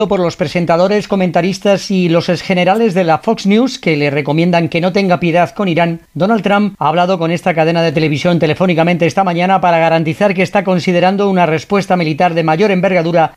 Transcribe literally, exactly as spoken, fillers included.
por los presentadores, comentaristas y los exgenerales de la Fox News que le recomiendan que no tenga piedad con Irán, Donald Trump ha hablado con esta cadena de televisión telefónicamente esta mañana para garantizar que está considerando una respuesta militar de mayor envergadura